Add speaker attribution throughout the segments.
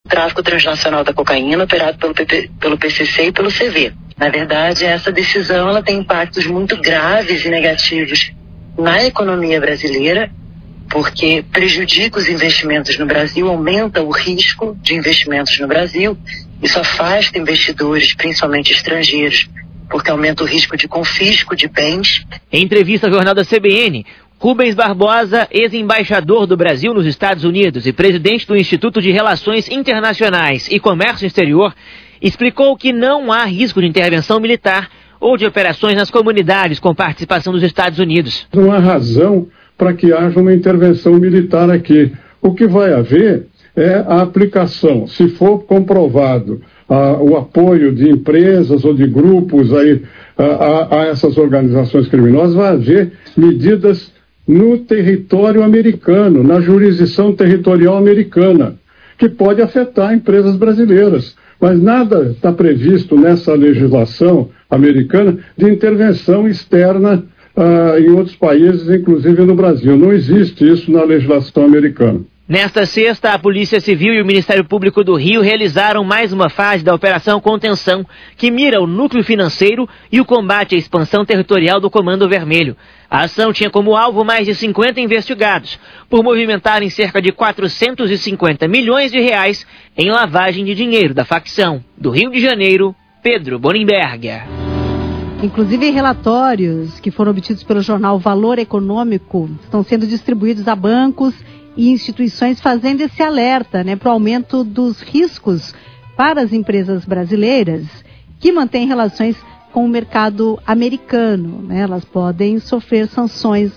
Speaker 1: tráfico transnacional da cocaína operado pelo PCC e pelo CV. Na verdade, essa decisão ela tem impactos muito graves e negativos na economia brasileira, porque prejudica os investimentos no Brasil, aumenta o risco de investimentos no Brasil, isso afasta investidores, principalmente estrangeiros, porque aumenta o risco de confisco de bens.
Speaker 2: Em entrevista ao jornal da CBN, Rubens Barbosa, ex-embaixador do Brasil nos Estados Unidos e presidente do Instituto de Relações Internacionais e Comércio Exterior, explicou que não há risco de intervenção militar ou de operações nas comunidades com participação dos Estados Unidos.
Speaker 3: Não há razão para que haja uma intervenção militar aqui. O que vai haver é a aplicação, se for comprovado o apoio de empresas ou de grupos aí, a essas organizações criminosas, vai haver medidas no território americano, na jurisdição territorial americana, que pode afetar empresas brasileiras. Mas nada está previsto nessa legislação americana de intervenção externa em outros países, inclusive no Brasil. Não existe isso na legislação americana.
Speaker 2: Nesta sexta, a Polícia Civil e o Ministério Público do Rio realizaram mais uma fase da Operação Contenção, que mira o núcleo financeiro e o combate à expansão territorial do Comando Vermelho. A ação tinha como alvo mais de 50 investigados, por movimentarem cerca de 450 milhões de reais em lavagem de dinheiro da facção. Do Rio de Janeiro, Pedro Bonenberger.
Speaker 4: Inclusive, relatórios que foram obtidos pelo jornal Valor Econômico estão sendo distribuídos a bancos e instituições, fazendo esse alerta, para o aumento dos riscos para as empresas brasileiras que mantêm relações com o mercado americano. Elas podem sofrer sanções,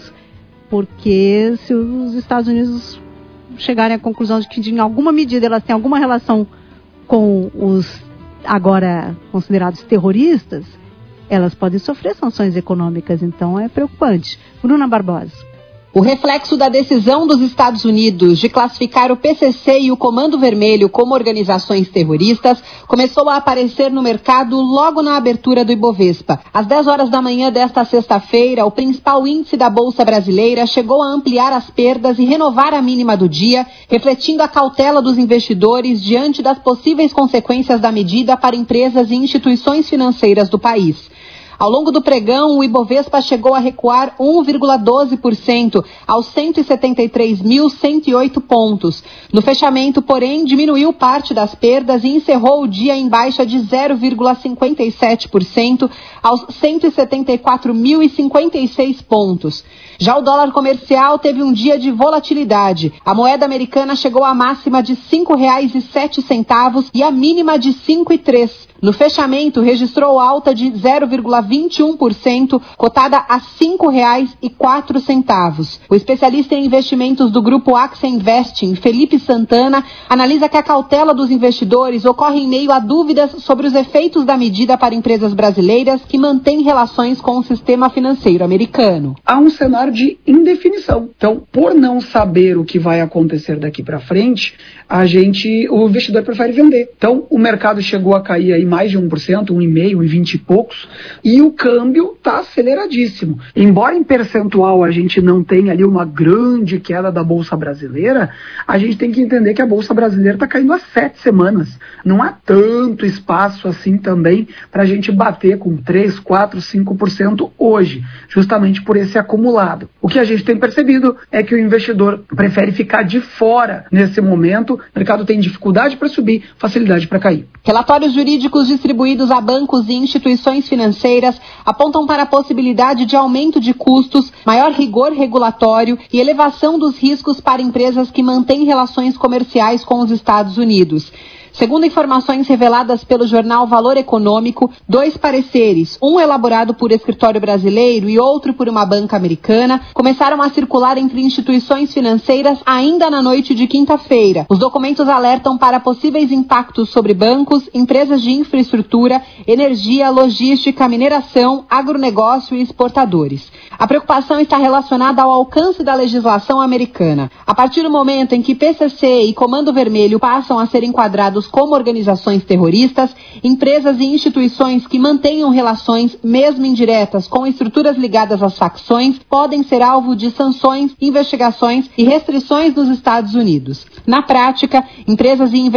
Speaker 4: porque se os Estados Unidos chegarem à conclusão de que, em alguma medida, elas têm alguma relação com os agora considerados terroristas, elas podem sofrer sanções econômicas. Então é preocupante. Bruna Barbosa.
Speaker 5: O reflexo da decisão dos Estados Unidos de classificar o PCC e o Comando Vermelho como organizações terroristas começou a aparecer no mercado logo na abertura do Ibovespa. Às 10 horas da manhã desta sexta-feira, o principal índice da Bolsa Brasileira chegou a ampliar as perdas e renovar a mínima do dia, refletindo a cautela dos investidores diante das possíveis consequências da medida para empresas e instituições financeiras do país. Ao longo do pregão, o Ibovespa chegou a recuar 1,12% aos 173.108 pontos. No fechamento, porém, diminuiu parte das perdas e encerrou o dia em baixa de 0,57% aos 174.056 pontos. Já o dólar comercial teve um dia de volatilidade. A moeda americana chegou à máxima de R$ 5,07 e a mínima de R$ 5,03. No fechamento, registrou alta de 0,21%, cotada a R$ 5,04. O especialista em investimentos do grupo AXA Investing, Felipe Santana, analisa que a cautela dos investidores ocorre em meio a dúvidas sobre os efeitos da medida para empresas brasileiras que mantêm relações com o sistema financeiro americano.
Speaker 6: Há um cenário de indefinição. Então, por não saber o que vai acontecer daqui para frente, o investidor prefere vender. Então, o mercado chegou a cair aí mais de 1%, 1,5%, 20 e poucos, e o câmbio está aceleradíssimo. Embora em percentual a gente não tenha ali uma grande queda da Bolsa Brasileira, a gente tem que entender que a Bolsa Brasileira está caindo há 7 semanas. Não há tanto espaço assim também para a gente bater com 3%, 4%, 5% hoje, justamente por esse acumulado. O que a gente tem percebido é que o investidor prefere ficar de fora nesse momento. O mercado tem dificuldade para subir, facilidade para cair.
Speaker 5: Relatórios jurídicos distribuídos a bancos e instituições financeiras apontam para a possibilidade de aumento de custos, maior rigor regulatório e elevação dos riscos para empresas que mantêm relações comerciais com os Estados Unidos. Segundo informações reveladas pelo jornal Valor Econômico, 2 pareceres, um elaborado por escritório brasileiro e outro por uma banca americana, começaram a circular entre instituições financeiras ainda na noite de quinta-feira. Os documentos alertam para possíveis impactos sobre bancos, empresas de infraestrutura, energia, logística, mineração, agronegócio e exportadores. A preocupação está relacionada ao alcance da legislação americana. A partir do momento em que PCC e Comando Vermelho passam a ser enquadrados como organizações terroristas, empresas e instituições que mantenham relações, mesmo indiretas, com estruturas ligadas às facções, podem ser alvo de sanções, investigações e restrições nos Estados Unidos. Na prática, empresas e